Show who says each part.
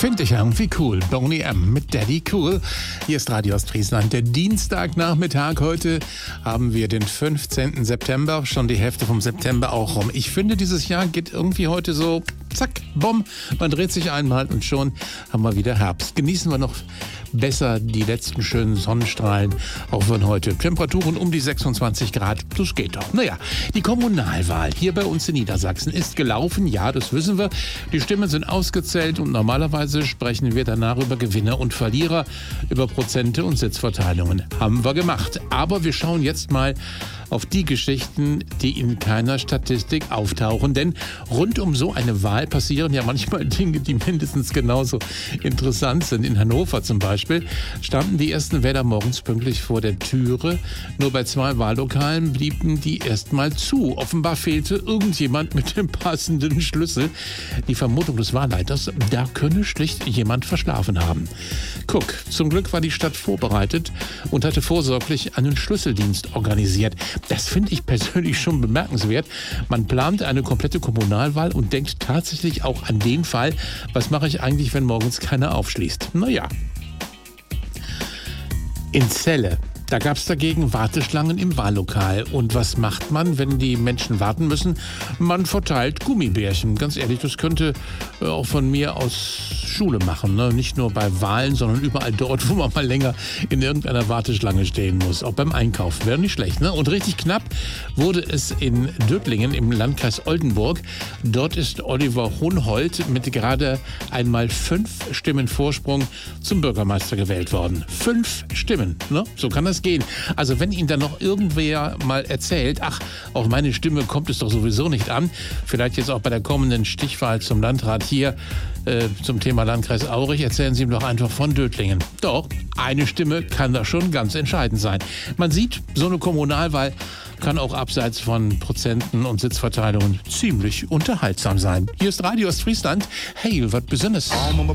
Speaker 1: Finde ich irgendwie cool. Boney M. mit Daddy Cool. Hier ist Radio Ostfriesland. Der Dienstagnachmittag. Heute haben wir den 15. September. Schon die Hälfte vom September auch rum. Ich finde, dieses Jahr geht irgendwie heute so zack, bumm. Man dreht sich einmal und schon haben wir wieder Herbst. Genießen wir noch besser die letzten schönen Sonnenstrahlen auch von heute. Temperaturen um die 26 Grad, das geht doch. Naja, die Kommunalwahl hier bei uns in Niedersachsen ist gelaufen. Ja, das wissen wir. Die Stimmen sind ausgezählt und normalerweise sprechen wir danach über Gewinner und Verlierer, über Prozente und Sitzverteilungen. Haben wir gemacht. Aber wir schauen jetzt mal auf die Geschichten, die in keiner Statistik auftauchen. Denn rund um so eine Wahl passieren ja manchmal Dinge, die mindestens genauso interessant sind. In Hannover zum Beispiel standen die ersten Wähler morgens pünktlich vor der Türe. Nur bei 2 Wahllokalen blieben die erstmal zu. Offenbar fehlte irgendjemand mit dem passenden Schlüssel. Die Vermutung des Wahlleiters, da könne schlicht jemand verschlafen haben. Guck, zum Glück war die Stadt vorbereitet und hatte vorsorglich einen Schlüsseldienst organisiert. Das finde ich persönlich schon bemerkenswert. Man plant eine komplette Kommunalwahl und denkt tatsächlich auch an den Fall, was mache ich eigentlich, wenn morgens keiner aufschließt? Naja. In Celle, da gab es dagegen Warteschlangen im Wahllokal. Und was macht man, wenn die Menschen warten müssen? Man verteilt Gummibärchen. Ganz ehrlich, das könnte auch von mir aus Schule machen. Ne? Nicht nur bei Wahlen, sondern überall dort, wo man mal länger in irgendeiner Warteschlange stehen muss. Auch beim Einkaufen. Wäre nicht schlecht. Ne? Und richtig knapp wurde es in Dötlingen im Landkreis Oldenburg. Dort ist Oliver Hohnhold mit gerade einmal 5 Stimmen Vorsprung zum Bürgermeister gewählt worden. 5 Stimmen. Ne? So kann das gehen. Also wenn Ihnen dann noch irgendwer mal erzählt, ach, auf meine Stimme kommt es doch sowieso nicht an, vielleicht jetzt auch bei der kommenden Stichwahl zum Landrat hier zum Thema Landkreis Aurich, erzählen Sie ihm doch einfach von Dötlingen. Doch, eine Stimme kann da schon ganz entscheidend sein. Man sieht, so eine Kommunalwahl kann auch abseits von Prozenten und Sitzverteilungen ziemlich unterhaltsam sein. Hier ist Radio Ostfriesland. Hey, was Besonderes.